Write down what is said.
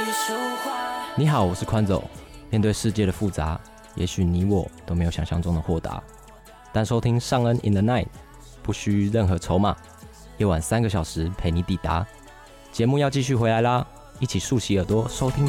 你好，我是宽走。面对世界的复杂，也许你我都没有想象中的豁达。但收听尚恩 in the night， 不需任何筹码，夜晚3个小时陪你抵达。节目要继续回来啦，一起竖起耳朵收听